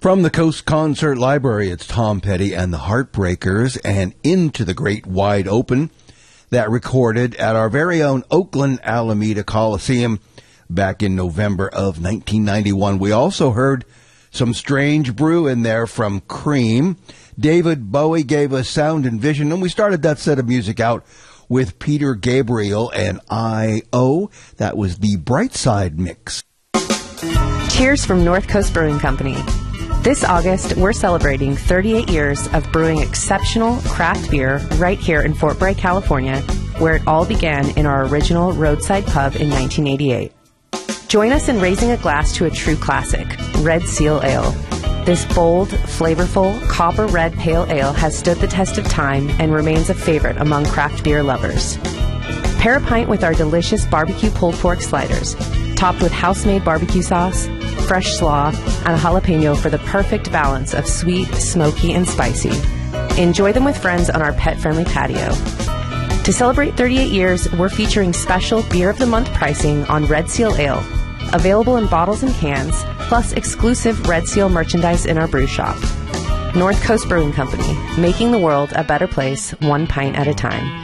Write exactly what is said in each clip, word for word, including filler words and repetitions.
From the Coast Concert Library, it's Tom Petty and the Heartbreakers and Into the Great Wide Open, that recorded at our very own Oakland Alameda Coliseum back in November of nineteen ninety-one. We also heard some Strange Brew in there from Cream. David Bowie gave us Sound and Vision, and we started that set of music out with Peter Gabriel and I O. That was the Brightside mix. Cheers from North Coast Brewing Company. This August, we're celebrating thirty-eight years of brewing exceptional craft beer right here in Fort Bragg, California, where it all began in our original roadside pub in nineteen eighty-eight. Join us in raising a glass to a true classic, Red Seal Ale. This bold, flavorful, copper red pale ale has stood the test of time and remains a favorite among craft beer lovers. Pair a pint with our delicious barbecue pulled pork sliders, topped with house-made barbecue sauce, fresh slaw, and a jalapeno for the perfect balance of sweet, smoky, and spicy. Enjoy them with friends on our pet-friendly patio. To celebrate thirty-eight years, we're featuring special Beer of the Month pricing on Red Seal Ale, available in bottles and cans, plus exclusive Red Seal merchandise in our brew shop. North Coast Brewing Company, making the world a better place, one pint at a time.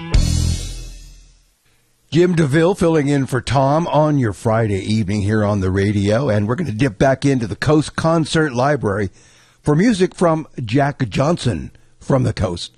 Jim DeVille filling in for Tom on your Friday evening here on the radio, and we're going to dip back into the Coast Concert Library for music from Jack Johnson from the Coast.